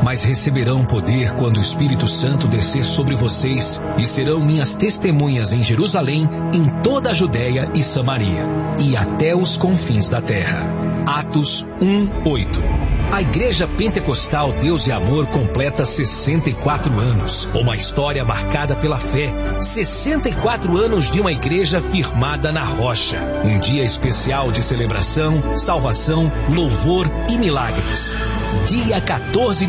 mas receberão poder quando o Espírito Santo descer sobre vocês e serão minhas testemunhas em Jerusalém, em toda a Judéia e Samaria e até os confins da terra. Atos 1:8. A Igreja Pentecostal Deus e Amor completa 64 anos. Uma história marcada pela fé. 64 anos de uma igreja firmada na rocha. Um dia especial de celebração, salvação, louvor e milagres. Dia 14